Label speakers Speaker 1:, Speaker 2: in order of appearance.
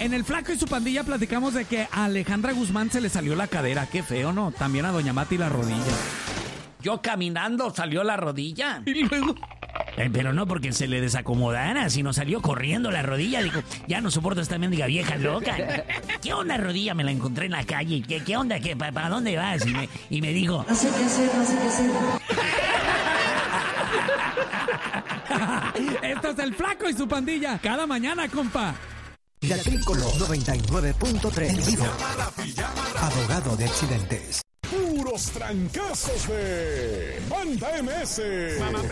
Speaker 1: En el Flaco y su pandilla platicamos de que a Alejandra Guzmán se le salió la cadera. Qué feo, ¿no? También a Doña Mati la rodilla.
Speaker 2: Yo caminando salió la rodilla.
Speaker 1: Y luego...
Speaker 2: Pero no porque se le desacomodara, sino salió corriendo la rodilla. Dijo, ya no soporto esta mendiga vieja loca. ¿Qué onda, rodilla? Me la encontré en la calle. ¿Qué onda? ¿Para dónde vas? Y me dijo...
Speaker 3: No sé qué hacer.
Speaker 1: Esto es el Flaco y su pandilla. Cada mañana, compa.
Speaker 4: La Tricolor 99.3 vivo. Abogado de accidentes.
Speaker 5: Puros trancazos de Banda MS.